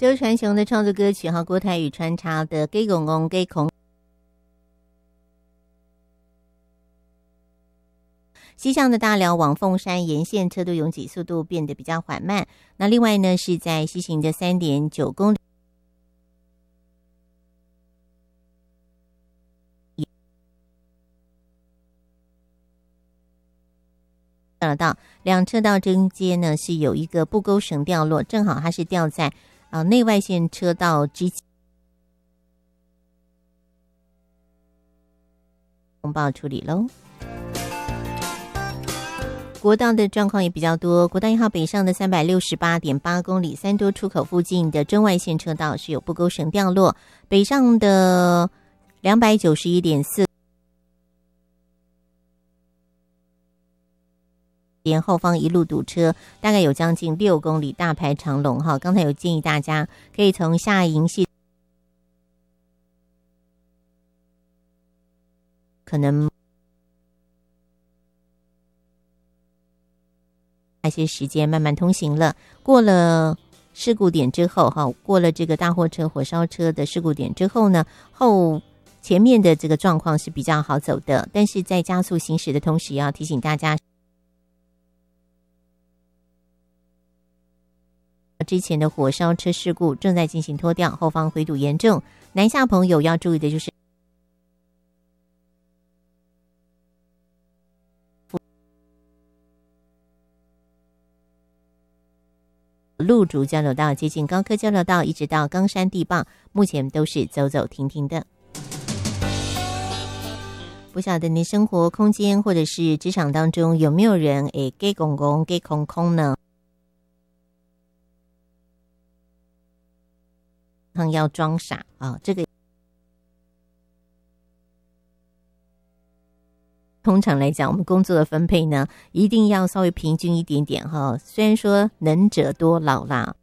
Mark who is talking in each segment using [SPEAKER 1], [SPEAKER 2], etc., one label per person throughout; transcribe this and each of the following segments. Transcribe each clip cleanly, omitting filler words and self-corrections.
[SPEAKER 1] 周传雄的创作歌曲和国台语穿插的给公公给空。西向的大寮往凤山沿线车都拥挤，速度变得比较缓慢。那另外呢，是在西行的 3.9 公里到两车道中间呢是有一个布钩绳掉落，正好它是掉在内外线车道之间。通报处理喽。国道的状况也比较多，国道1号北上的 368.8 公里三多出口附近的中外线车道是有布钩绳掉落，北上的 291.4沿后方一路堵车，大概有将近6公里，大排长龙哈。刚才有建议大家可以从下营系可能那些时间慢慢通行了，过了事故点之后哈，过了这个大货车火烧车的事故点之后呢，前面的这个状况是比较好走的，但是在加速行驶的同时也要提醒大家，之前的火烧车事故正在进行拖吊，后方回堵严重，南下朋友要注意的就是路竹交流道接近高科交流道一直到冈山地磅，目前都是走走停停的。不晓得你生活空间或者是职场当中有没有人给公公给空空呢？要装傻这个通常来讲，我们工作的分配呢，一定要稍微平均一点点哈。虽然说能者多劳啦，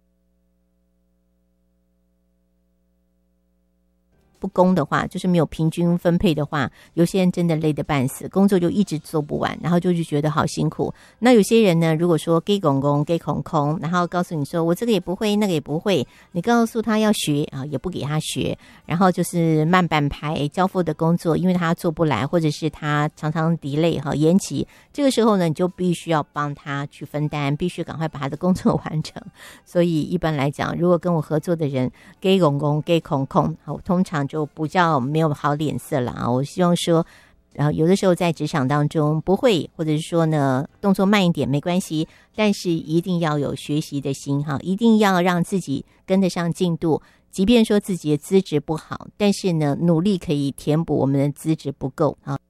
[SPEAKER 1] 不公的话，就是没有平均分配的话，有些人真的累得半死，工作就一直做不完，然后就觉得好辛苦。那有些人呢，如果说给公公给空空，然后告诉你说我这个也不会那个也不会，你告诉他要学也不给他学，然后就是慢半拍交付的工作，因为他做不来，或者是他常常 delay 延期，这个时候呢，你就必须要帮他去分担，必须赶快把他的工作完成。所以一般来讲，如果跟我合作的人给公公给空空，我通常就比较没有好脸色了啊！我希望说，有的时候在职场当中不会，或者是说呢动作慢一点没关系，但是一定要有学习的心哈，一定要让自己跟得上进度。即便说自己的资质不好，但是呢努力可以填补我们的资质不够啊。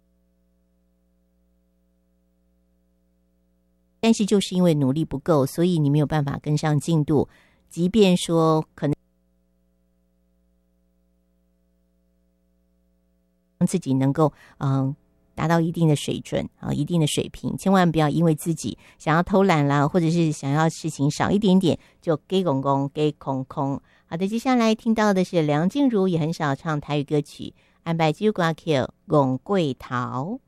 [SPEAKER 1] 但是就是因为努力不够，所以你没有办法跟上进度。即便说可能让自己能够达到一定的水准一定的水平，千万不要因为自己想要偷懒啦，或者是想要事情少一点点就给公公给空空。好的，接下来听到的是梁静茹，也很少唱台语歌曲，安排酒歌曲《戆过头》。